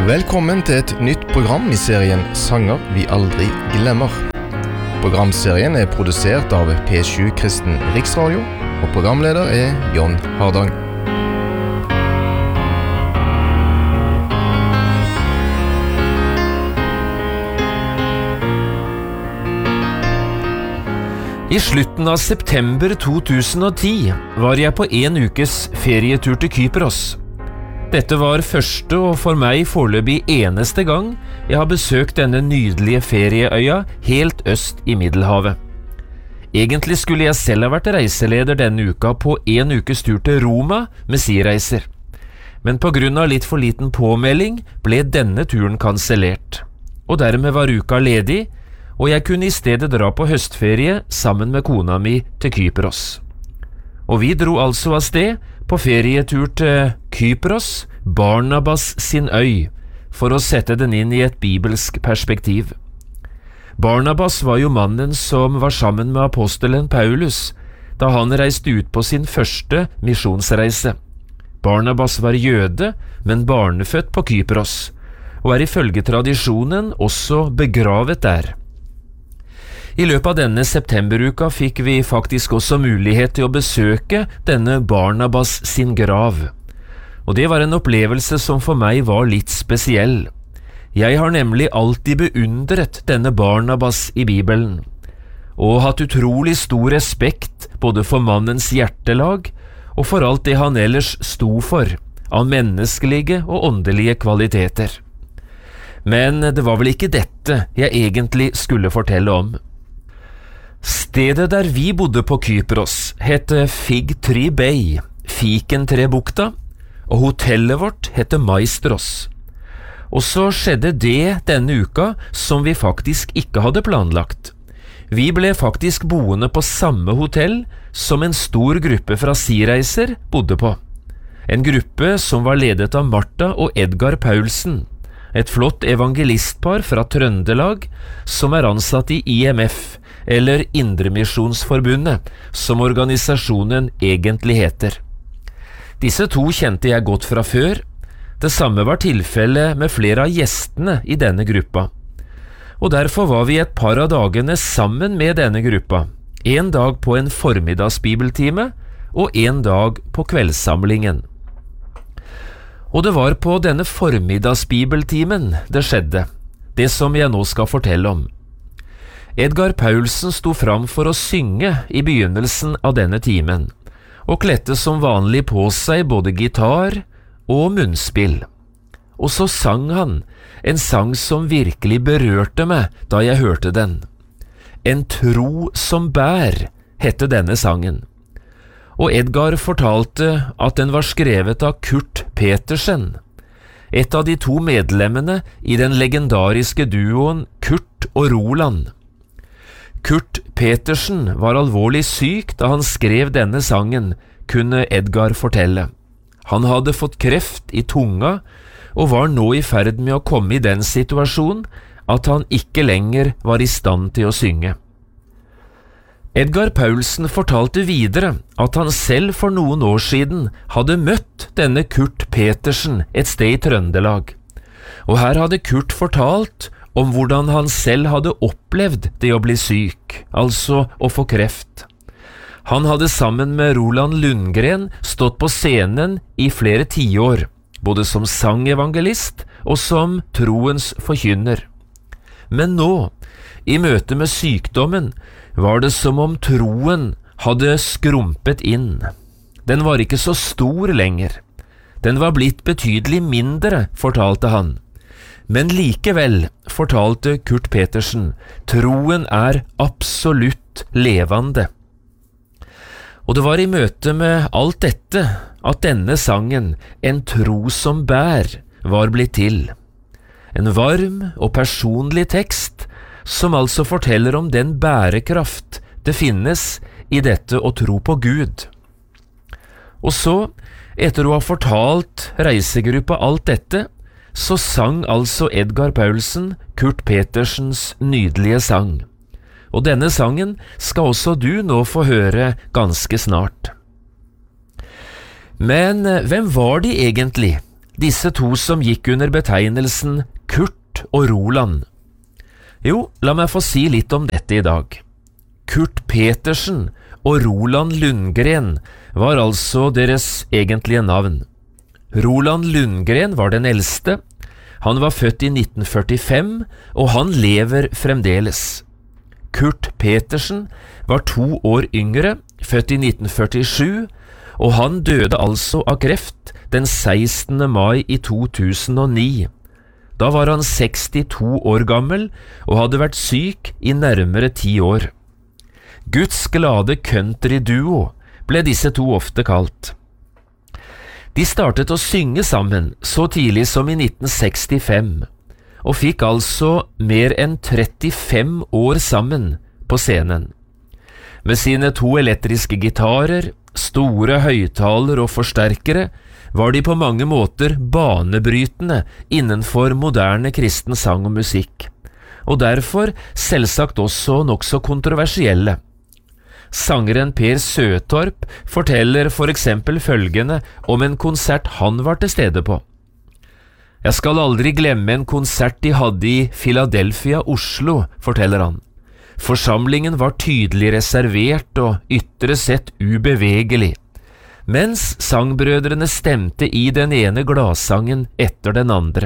Velkommen til et nytt program i serien Sanger vi aldri glemmer. Programserien er produsert av P7 Kristen Riksradio, og programleder er John Hardang. I slutten av september 2010 var jeg på en ukes ferietur til Kypros. Dette var første og for meg foreløpig eneste gang jeg har besøkt denne nydelige ferieøya helt øst i Middelhavet. Egentlig skulle jeg selv ha vært reiseleder denne uka på en ukes tur til Roma med sireiser. Men på grunn av litt for liten påmelding ble denne turen kansellert. Og dermed var uka ledig, og jeg kunne i stedet dra på høstferie sammen med kona mi til Kypros. Og vi dro altså av sted på ferietur til Kypros, Barnabas sin øy, for å sette den inn i et bibelsk perspektiv. Barnabas var jo mannen som var sammen med apostelen Paulus da han reiste ut på sin første misjonsreise. Barnabas var jøde, men barnefødt på Kypros, og er ifølge tradisjonen også begravet der. I løpet av denne septemberuka fikk vi faktisk også mulighet til å besøke denne Barnabas sin grav. Og det var en opplevelse som for meg var litt spesiell. Jeg har nemlig alltid beundret denne Barnabas i Bibelen, og hatt utrolig stor respekt både for mannens hjertelag og for alt det han ellers sto for, av menneskelige og åndelige kvaliteter. Men det var vel ikke dette jeg egentlig skulle fortelle om. Stedet der vi bodde på Kypros hette Fig Tree Bay, Fikentrebukta, og hotellet vårt hette Maestros. Og så skjedde det denne uka som vi faktisk ikke hadde planlagt. Vi ble faktisk boende på samme hotell som en stor gruppe fra sireiser bodde på. En gruppe som var ledet av Martha og Edgar Paulsen, et flott evangelistpar fra Trøndelag som er ansatt i IMF, eller Indremisjonsforbundet, som organisasjonen egentlig heter. Disse to kjente jeg godt fra før. Det samme var tilfellet med flere av gjestene i denne gruppa. Og derfor var vi et par av dagene sammen med denne gruppa, en dag på en formiddagsbibeltime og en dag på kveldssamlingen. Og det var på denne formiddagsbibeltimen det skjedde, det som jeg nå skal fortelle om. Edgar Paulsen sto fram for å synge i begynnelsen av denne timen, og kledde som vanlig på seg både gitar og munnspill. Og så sang han en sang som virkelig berørte meg da jeg hørte den. En tro som bær, hette denne sangen. Og Edgar fortalte at den var skrevet av Kurt Petersen, et av de to medlemmene i den legendariske duoen Kurt og Roland. Kurt Petersen var alvorlig syk da han skrev denne sangen, kunne Edgar fortelle. Han hadde fått kreft i tunga, og var nå i ferd med å komme i den situasjonen at han ikke lenger var i stand til å synge. Edgar Paulsen fortalte videre at han selv for noen år siden hadde møtt denne Kurt Petersen et sted i Trøndelag, og her hadde Kurt fortalt om hvordan han selv hadde opplevd det å bli syk, altså å få kreft. Han hadde sammen med Roland Lundgren stått på scenen i flere tiår, både som sangevangelist og som troens forkynner. Men nå, i møte med sykdommen, var det som om troen hadde skrumpet inn. Den var ikke så stor lenger. Den var blitt betydelig mindre, fortalte han. Men likevel, fortalte Kurt Petersen, troen er absolutt levende. Og det var i møte med alt dette at denne sangen, En tro som bær, var blitt til. En varm og personlig tekst, som altså forteller om den bærekraft det finnes i dette å tro på Gud. Og så, etter å ha fortalt reisegruppa alt dette, så sang altså Edgar Paulsen Kurt Petersens nydelige sang. Og denne sangen skal også du nå få høre ganske snart. Men hvem var de egentlig, disse to som gikk under betegnelsen Kurt og Roland? Jo, la meg få si litt om dette i dag. Kurt Petersen og Roland Lundgren var altså deres egentlige navn. Roland Lundgren var den eldste. Han var født i 1945, og han lever fremdeles. Kurt Petersen var 2 år yngre, født i 1947, og han døde altså av kreft den 16. mai i 2009. Da var han 62 år gammel og hadde vært syk i nærmere 10 år. Guds glade country-duo ble disse to ofte kalt. De startet å synge sammen så tidlig som i 1965, og fikk altså mer enn 35 år sammen på scenen. Med sine 2 elektriske gitarer, store høyttaler og forsterkere var de på mange måter banebrytende innenfor moderne kristen sang og musikk, og derfor selvsagt også nokså kontroversielle. Sangeren Per Søtorp forteller for eksempel følgende om en konsert han var til stede på. Jeg skal aldri glemme en konsert de hadde i Philadelphia, Oslo, forteller han. Forsamlingen var tydelig reservert og ytre sett ubevegelig, mens sangbrødrene stemte i den ene gladsangen etter den andre.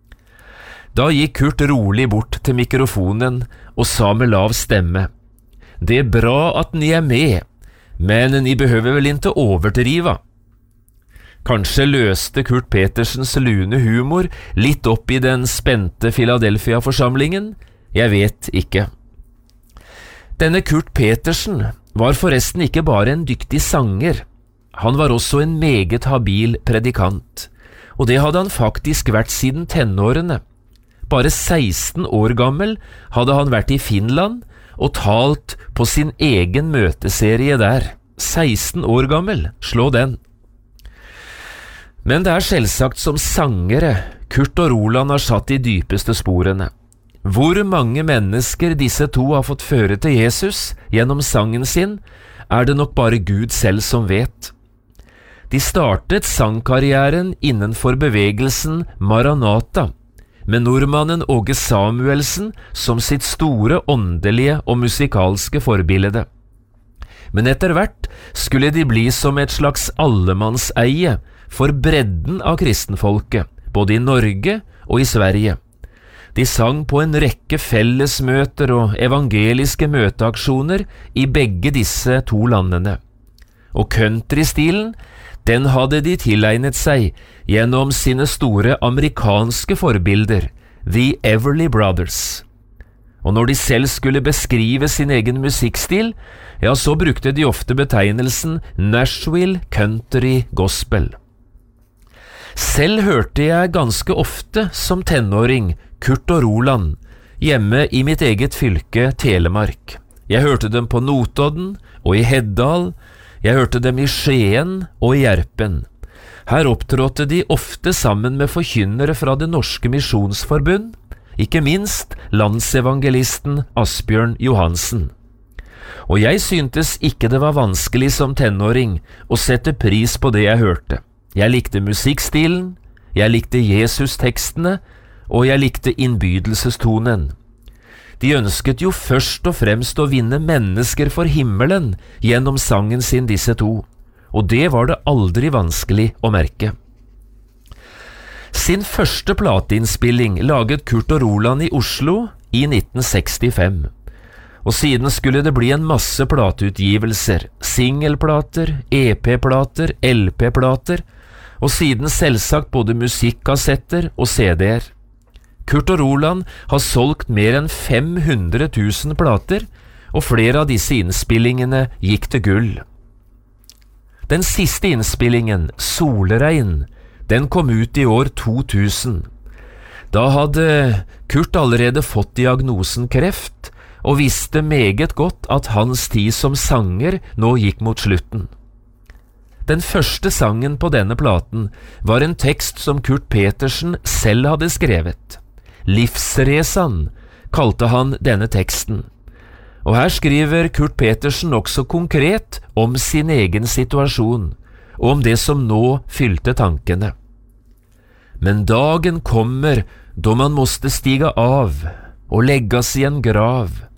Da gikk Kurt rolig bort til mikrofonen og sa med lav stemme: «Det er bra at ni er med, men ni behøver vel ikke overdriva». Kanskje løste Kurt Petersens lune humor litt opp i den spente Philadelphia-forsamlingen? Jeg vet ikke. Denne Kurt Petersen var forresten ikke bare en dyktig sanger, han var også en meget habil predikant, og det hadde han faktisk vært siden tenårene. Bare 16 år gammel hadde han vært i Finland og talt på sin egen møteserie der. 16 år gammel, slå den. Men det er selvsagt som sangere Kurt og Roland har satt de dypeste sporene. Hvor mange mennesker disse to har fått føre til Jesus gjennom sangen sin, er det nok bare Gud selv som vet. De startet sangkarrieren innenfor bevegelsen Maranatha, med nordmannen Åge Samuelsen som sitt store åndelige og musikalske forbilde. Men etter hvert skulle de bli som et slags allemannseie for bredden av kristenfolket, både i Norge og i Sverige. De sang på en rekke fellesmøter og evangeliske møteaksjoner i begge disse to landene. Og countrystilen, den hadde de tilegnet seg gjennom sine store amerikanske forbilder, The Everly Brothers. Og når de selv skulle beskrive sin egen musikkstil, ja, så brukte de ofte betegnelsen Nashville Country Gospel. Selv hørte jeg ganske ofte som tenåring Kurt og Roland hjemme i mitt eget fylke Telemark. Jeg hørte dem på Notodden og i Heddal, jeg hørte dem i Skien og i Gjerpen. Her opptrådte de ofte sammen med forkynnere fra Det Norske Misjonsforbund, ikke minst landsevangelisten Asbjørn Johansen. Og jeg syntes ikke det var vanskelig som tenåring å sette pris på det jeg hørte. Jeg likte musikkstilen, jeg likte Jesus-tekstene, og jeg likte innbydelsestonen. De ønsket jo først og fremst å vinne mennesker for himmelen gjennom sangen sin, disse to, og det var det aldri vanskelig å merke. Sin første plateinnspilling laget Kurt og Roland i Oslo i 1965, og siden skulle det bli en masse plateutgivelser, singelplater, EP-plater, LP-plater, og siden selvsagt både musikkassetter og CD-er. Kurt og Roland har solgt mer enn 500 000 plater, og flere av disse innspillingene gikk til gull. Den siste innspillingen, Solregn, den kom ut i år 2000. Da hadde Kurt allerede fått diagnosen kreft, og visste meget godt at hans tid som sanger nå gikk mot slutten. Den første sangen på denne platen var en tekst som Kurt Petersen selv hadde skrevet. Livsresan kalte han denne teksten. Og her skriver Kurt Petersen også konkret om sin egen situasjon, og om det som nå fylte tankene. Men dagen kommer då man måste stiga av och läggas i en grav.